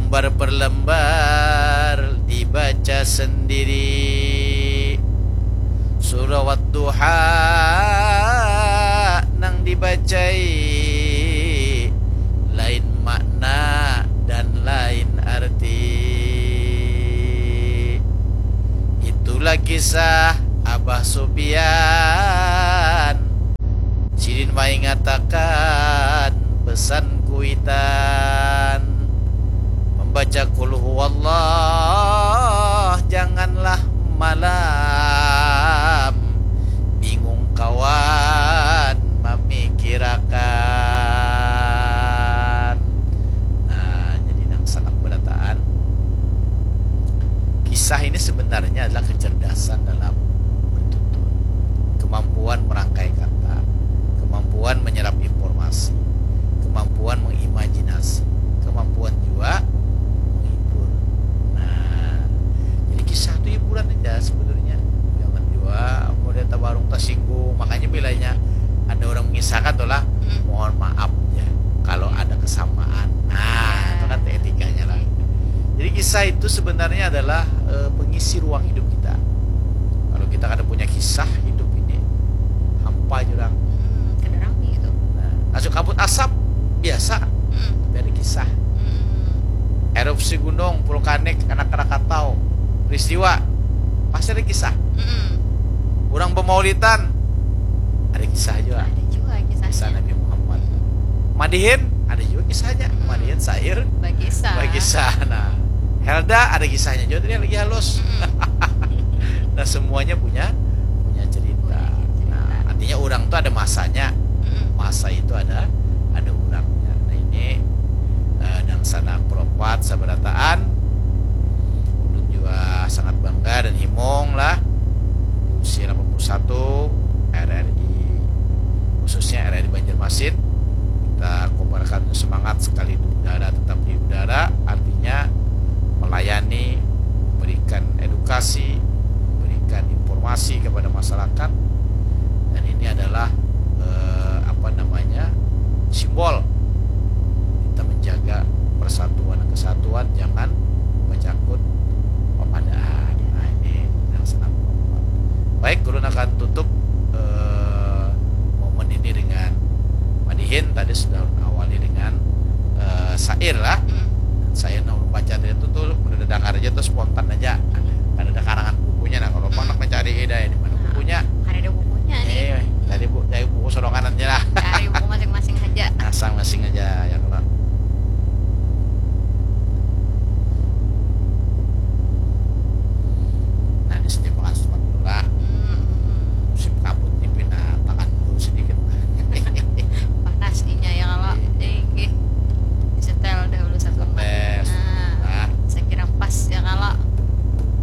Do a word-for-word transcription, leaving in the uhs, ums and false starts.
lembar per lembar dibaca sendiri. Surah Wadduha nang dibacai lain makna dan lain arti. Itulah kisah Abah Sufyan. Sidin mai ngatakan pesan kuitan, membaca qul huwallah janganlah malam, bingung kawan memikirkan. Nah, jadi nang sangat berataan. Kisah ini sebenarnya adalah kecerdasan dalam bertutur, kemampuan merangkai kata, kemampuan menyerap informasi, kemampuan mengimajinasi, kemampuan juga menghibur. Nah, jadi kisah itu hiburan aja sebenarnya. Jangan juga model tabarung tersinggung. Makanya bilanya ada orang mengisahkan itulah mohon maaf ya kalau ada kesamaan. Nah, itu kan etikanya lah. Jadi kisah itu sebenarnya adalah e, pengisi ruang hidup kita. Kalau kita kada punya kisah hidup ini hampa jurang. Hmm, kedarang gitu. Nah, masuk kabut asap biasa Hmm. dari kisah. Hmm. Erupsi gunung, vulkanik, anak Krakatau, peristiwa pasti ada kisah. Hmm. Orang pemaulidan ada kisah juga. Ada juga Kisah kisahnya. Nabi Muhammad. Madihin ada juga kisahnya. Hmm. Madihin Sair Bagisa. bagi kisah. Nah, Helda ada kisahnya juga, dia lagi halus. Nah, semuanya punya punya cerita. Nah, artinya orang tuh ada masanya. Hmm. Masa itu ada ada orangnya. Nah, ini uh, dan sana peropat sabarataan ulun juga sangat bangga dan himong lah usia delapan puluh satu R R I, khususnya R R I Banjarmasin. Kita kobarkan semangat sekali di udara, tetap di udara, artinya melayani, memberikan edukasi, memberikan informasi kepada masyarakat. Dan ini adalah eh, apa namanya simbol kita menjaga persatuan dan kesatuan, jangan bercakut pemadaan. Nah, ini yang sangat bermanfaat. Baik, guru akan tutup